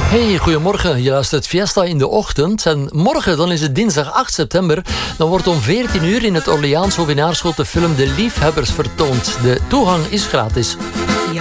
Hey, goedemorgen. Je luistert Fiesta in de ochtend. En morgen, dan is het dinsdag 8 september. Dan wordt om 14 uur in het Orleans Hovenaarschot de film De Liefhebbers vertoond. De toegang is gratis.